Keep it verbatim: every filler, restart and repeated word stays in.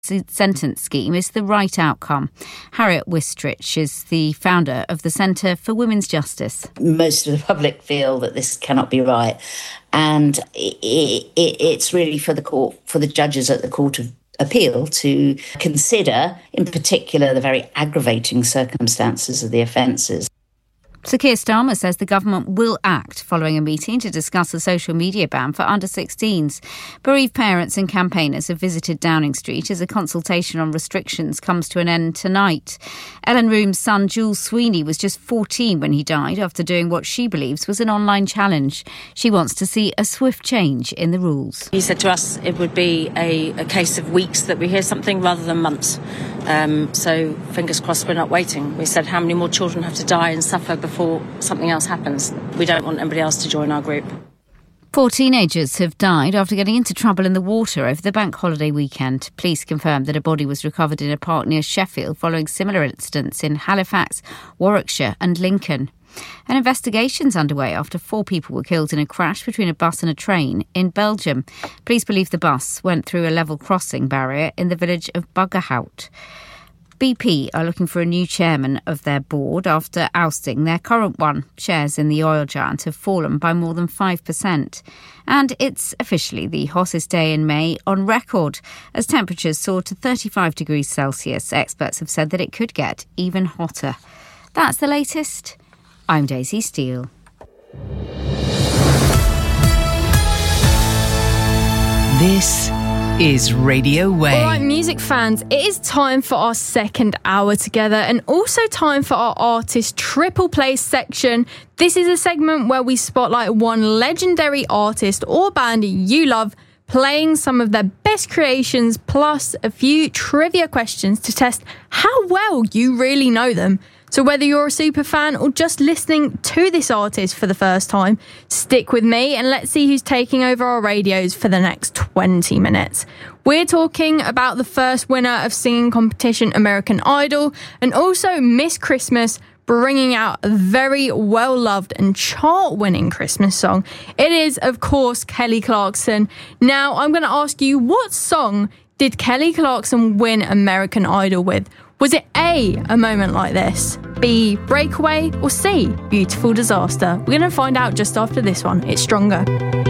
sentence scheme is the right outcome. Harriet Wistrich is the founder of the Centre for Women's Justice. Most of the public feel that this cannot be right, and it, it, it's really for the court, for the judges at the Court of Appeal to consider, in particular, the very aggravating circumstances of the offences. Sir Keir Starmer says the government will act following a meeting to discuss a social media ban for under sixteens. Bereaved parents and campaigners have visited Downing Street as a consultation on restrictions comes to an end tonight. Ellen Room's son Jules Sweeney was just fourteen when he died after doing what she believes was an online challenge. She wants to see a swift change in the rules. He said to us it would be a, a case of weeks that we hear something rather than months. Um, so fingers crossed we're not waiting. We said how many more children have to die and suffer before something else happens. We don't want anybody else to join our group. Four teenagers have died after getting into trouble in the water over the bank holiday weekend. Police confirmed that a body was recovered in a park near Sheffield following similar incidents in Halifax, Warwickshire and Lincoln. An investigation's underway after four people were killed in a crash between a bus and a train in Belgium. Police believe the bus went through a level crossing barrier in the village of Buggerhout. B P are looking for a new chairman of their board after ousting their current one. Shares in the oil giant have fallen by more than five percent. And it's officially the hottest day in May on record. As temperatures soared to thirty-five degrees Celsius, experts have said that it could get even hotter. That's the latest. I'm Daisy Steele. This is Radio Way. All right, music fans, it is time for our second hour together and also time for our artist triple play section. This is a segment where we spotlight one legendary artist or band you love playing some of their best creations, plus a few trivia questions to test how well you really know them. So whether you're a super fan or just listening to this artist for the first time, stick with me and let's see who's taking over our radios for the next twenty minutes. We're talking about the first winner of singing competition American Idol and also Miss Christmas, bringing out a very well-loved and chart-winning Christmas song. It is, of course, Kelly Clarkson. Now, I'm going to ask you, what song did Kelly Clarkson win American Idol with? Was it A, A Moment Like This, B, Breakaway, or C, Beautiful Disaster? We're going to find out just after this one. It's Stronger.